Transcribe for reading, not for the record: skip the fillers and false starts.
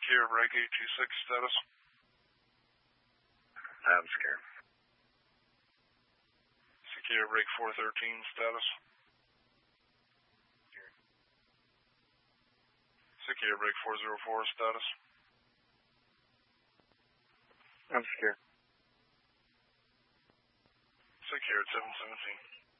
Secure break 826 status. I'm scared. Secure break 413 status. Secure break 404 status. I'm scared. Secure 717.